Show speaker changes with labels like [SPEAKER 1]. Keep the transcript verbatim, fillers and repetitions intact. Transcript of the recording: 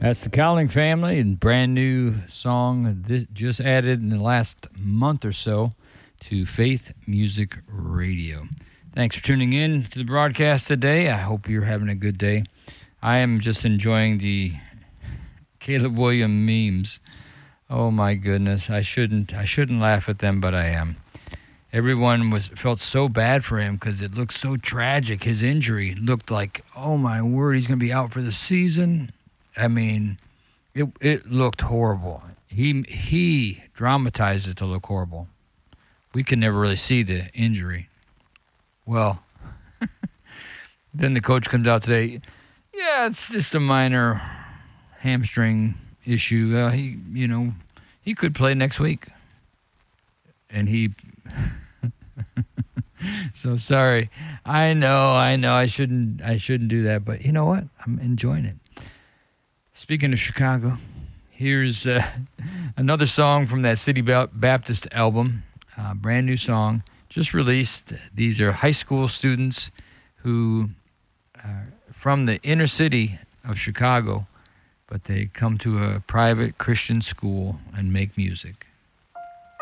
[SPEAKER 1] That's the Cowling Family, and brand new song this, just added in the last month or so to Faith Music Radio. Thanks for tuning in to the broadcast today. I hope you're having a good day. I am just enjoying the Caleb Williams memes. Oh my goodness, I shouldn't I shouldn't laugh at them, but I am. Everyone was felt so bad for him because it looked so tragic. His injury looked like, oh my word, he's going to be out for the season. I mean, it it looked horrible. He he dramatized it to look horrible. We could never really see the injury. Well, then the coach comes out today. Yeah, it's just a minor hamstring issue. Uh, he, you know, he could play next week. And he... So sorry. I know, I know. I shouldn't. I shouldn't do that. But you know what? I'm enjoying it. Speaking of Chicago, here's uh, another song from that City Baptist album. Uh, brand new song, just released. These are high school students who are from the inner city of Chicago, but they come to a private Christian school and make music.